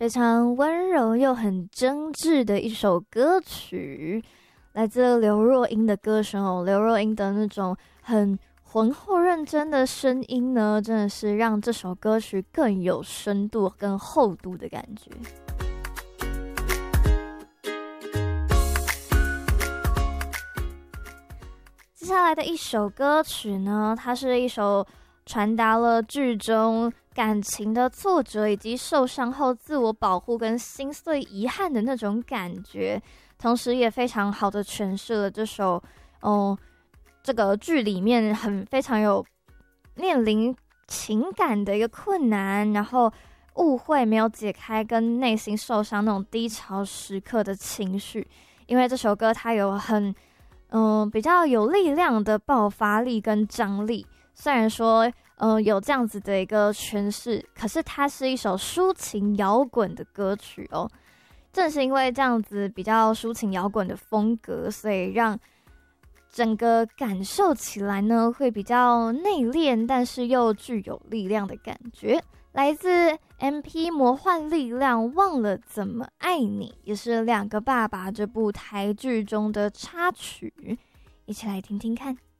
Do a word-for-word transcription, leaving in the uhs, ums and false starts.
非常温柔又很真挚的一首歌曲，来自刘若英的歌声哦。刘若英的那种很浑厚认真的声音呢，真的是让这首歌曲更有深度跟厚度的感觉。接下来的一首歌曲呢，它是一首传达了剧中感情的挫折，以及受伤后自我保护跟心碎遗憾的那种感觉，同时也非常好的诠释了这首哦，这个剧里面很非常有面临情感的一个困难，然后误会没有解开跟内心受伤那种低潮时刻的情绪。因为这首歌它有很嗯、呃、比较有力量的爆发力跟张力，虽然说呃有这样子的一个诠释，可是它是一首抒情摇滚的歌曲哦。正是因为这样子比较抒情摇滚的风格，所以让整个感受起来呢会比较内敛，但是又具有力量的感觉。来自 M P 魔幻力量忘了怎么爱你，也是两个爸爸这部台剧中的插曲，一起来听听看。